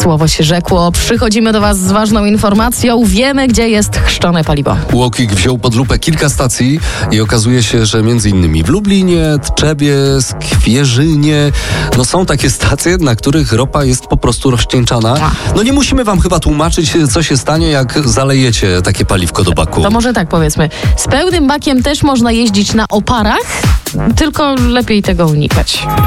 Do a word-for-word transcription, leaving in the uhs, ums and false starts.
Słowo się rzekło. Przychodzimy do Was z ważną informacją. Wiemy, gdzie jest chrzczone paliwo. UOKiK wziął pod lupę kilka stacji i okazuje się, że między innymi w Lublinie, Tczewie, Skwierzynie, no są takie stacje, na których ropa jest po prostu rozcieńczana. No nie musimy Wam chyba tłumaczyć, co się stanie, jak zalejecie takie paliwko do baku. To może tak powiedzmy. Z pełnym bakiem też można jeździć na oparach, tylko lepiej tego unikać.